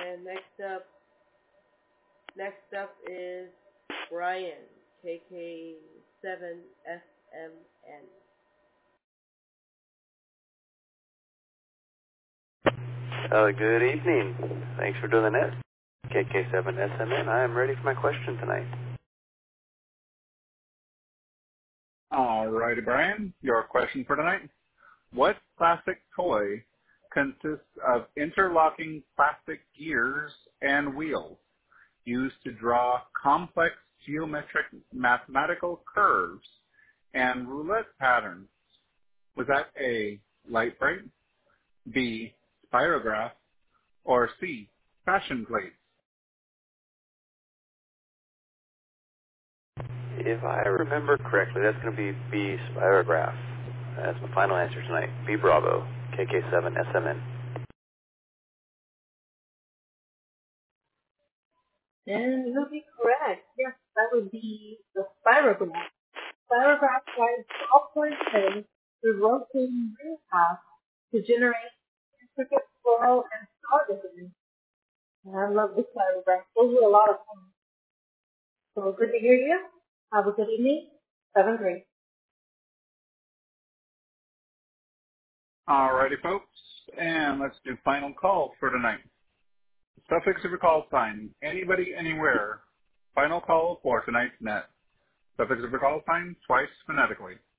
And next up is Brian, KK7SMN. Good evening. Thanks for doing the net. KK7SMN. I am ready for my question tonight. All righty, Brian. Your question for tonight. What plastic toy consists of interlocking plastic gears and wheels used to draw complex geometric mathematical curves and roulette patterns? Was that A, light bright, B, spirograph, or C, fashion plates? If I remember correctly, that's going to be B, spirograph. That's my final answer tonight. B, Bravo, KK7SMN. And you'll be correct. Yes, that would be the spirograph. Spirograph provides 12-point through rotating ring paths to generate intricate floral and star designs. And I love the spirograph. Those were a lot of fun. So good to hear you. Have a good evening. 7-3. All righty, folks. And let's do final call for tonight. Suffix of your call sign. Anybody, anywhere. Final call for tonight's net. Suffix of your call sign twice phonetically.